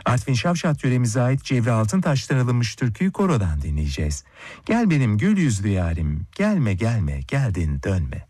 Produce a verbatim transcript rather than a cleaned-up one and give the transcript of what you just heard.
Artvin Şavşat yöremize ait Cevri Altıntaş'tan alınmış türküyü korodan dinleyeceğiz. Gel benim gül yüzlü yarim, gelme gelme geldin dönme.